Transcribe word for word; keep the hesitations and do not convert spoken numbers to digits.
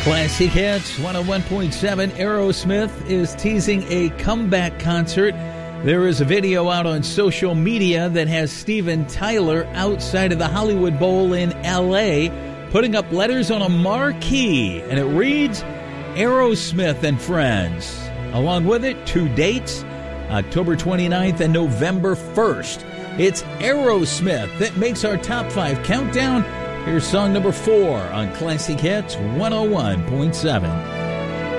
Classic Hits one oh one point seven. Aerosmith is teasing a comeback concert. There is a video out on social media that has Steven Tyler outside of the Hollywood Bowl in L A putting up letters on a marquee, and it reads, Aerosmith and Friends. Along with it, two dates, October twenty-ninth and November first. It's Aerosmith that makes our top five countdown. Here's song number four on Classic Hits one oh one point seven.